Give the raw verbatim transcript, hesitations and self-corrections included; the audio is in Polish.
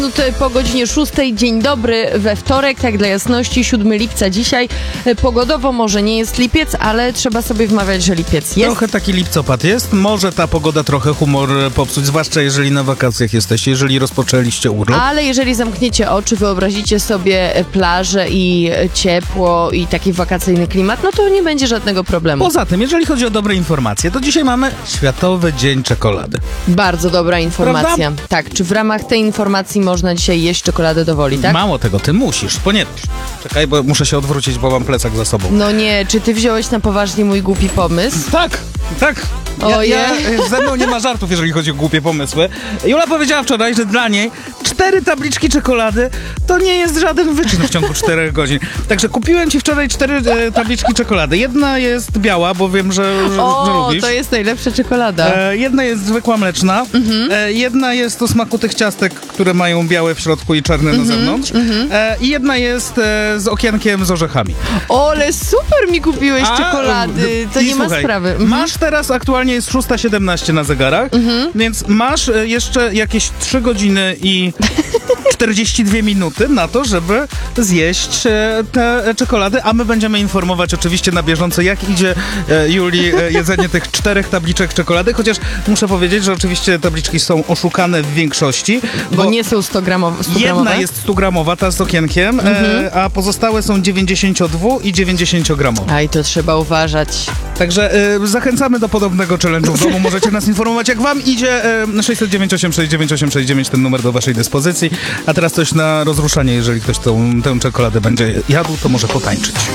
Minut po godzinie szóstej. Dzień dobry we wtorek, tak dla jasności, siódmego lipca dzisiaj. Pogodowo może nie jest lipiec, ale trzeba sobie wmawiać, że lipiec jest. Trochę taki lipcopad jest. Może ta pogoda trochę humor popsuć, zwłaszcza jeżeli na wakacjach jesteście, jeżeli rozpoczęliście urlop. Ale jeżeli zamkniecie oczy, wyobrazicie sobie plażę i ciepło i taki wakacyjny klimat, no to nie będzie żadnego problemu. Poza tym, jeżeli chodzi o dobre informacje, to dzisiaj mamy Światowy Dzień Czekolady. Bardzo dobra informacja. Prawda? Tak, czy w ramach tej informacji można dzisiaj jeść czekoladę do woli, tak? Mało tego, ty musisz, ponieważ... Czekaj, bo muszę się odwrócić, bo mam plecak za sobą. No nie, czy ty wziąłeś na poważnie mój głupi pomysł? Tak, tak. Ja, Ojej. ja, ze mną nie ma żartów, jeżeli chodzi o głupie pomysły. Jula powiedziała wczoraj, że dla niej cztery tabliczki czekolady to nie jest żaden wyczyn w ciągu czterech godzin. Także kupiłem ci wczoraj cztery e, tabliczki czekolady. Jedna jest biała, bo wiem, że, że, O, że lubisz. to jest najlepsza czekolada. E, jedna jest zwykła mleczna, mhm. e, jedna jest o smaku tych ciastek, które mają białe w środku i czarne mhm, na zewnątrz. Mhm. E, I jedna jest e, z okienkiem z orzechami. O, ale super mi kupiłeś A, czekolady, to i nie słuchaj, ma sprawy. Mhm. Masz teraz, aktualnie jest szósta siedemnaście na zegarach, mhm. więc masz e, jeszcze jakieś trzy godziny i czterdzieści dwie minuty na to, żeby zjeść e, te czekolady, a my będziemy informować oczywiście na bieżąco, jak idzie e, Julii e, jedzenie tych czterech tabliczek czekolady, chociaż muszę powiedzieć, że oczywiście tabliczki są oszukane w większości. Bo, bo nie są sto gramowe. Jedna jest sto gramowa, ta z okienkiem, mhm. e, a pozostałe są dziewięćdziesięciodwu i dziewięćdziesiąt gramowe. Aj, to trzeba uważać. Także e, zachęcamy do podobnego challenge'u w domu. Możecie nas informować, jak wam idzie. E, sześć dziewięć osiem sześć dziewięć osiem sześć dziewięć, ten numer do waszej dyspozycji. A teraz coś na rozruszanie, jeżeli ktoś tą, tę czekoladę będzie jadł, to może potańczyć.